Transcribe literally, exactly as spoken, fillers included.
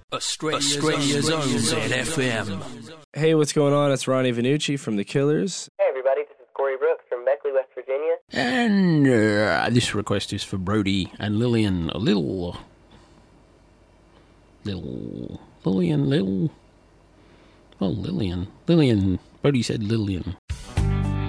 Australia's, Australia's own Z F M. Hey, what's going on? It's Ronnie Vanucci from The Killers. Hey everybody, this is Corey Brooks from Beckley, West Virginia. And uh, this request is for Brody and Lillian. A little... Little... Lillian, little... Oh, Lillian. Lillian. Brody said Lillian.